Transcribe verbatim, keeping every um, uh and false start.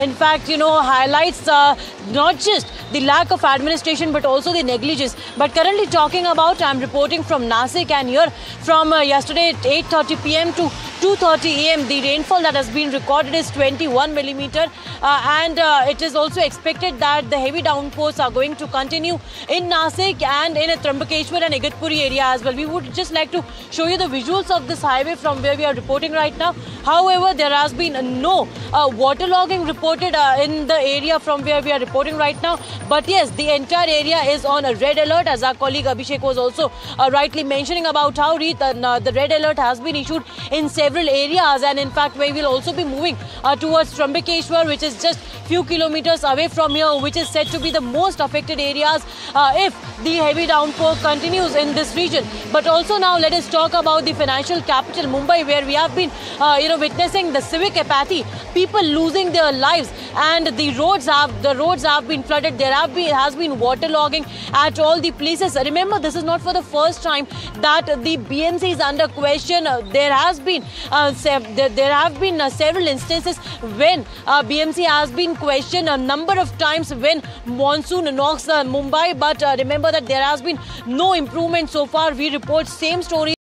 In fact, you know, highlights uh, not just the lack of administration but also the negligence. But currently talking about, I'm reporting from Nasik, and here from uh, yesterday at eight thirty p m to two thirty a m the rainfall that has been recorded is twenty-one millimeter, uh, and uh, it is also expected that the heavy downpours are going to continue in Nasik and in Trambakeshwar and Igatpuri area as well. We would just like to show you the visuals of this highway from where we are reporting right now. However, there has been no uh, waterlogging reported uh, in the area from where we are reporting right now. But yes, the entire area is on a red alert, as our colleague Abhishek was also uh, rightly mentioning about how uh, the red alert has been issued in several areas. And in fact, we will also be moving uh, towards Trambakeshwar, which is just few kilometers away from here, which is said to be the most affected areas uh, if the heavy downpour continues in this region. But also now let us talk about the financial capital, Mumbai, where we have been uh, you know, witnessing the civic apathy, people losing their lives, and the roads have the roads have been flooded. There have been has been waterlogging at all the places. Remember, this is not for the first time that the B M C is under question. Uh, there has been uh, there, there have been uh, several instances when uh, B M C has been questioned a number of times when monsoon knocks uh, Mumbai. But uh, remember that there has been no improvement so far. We report same story.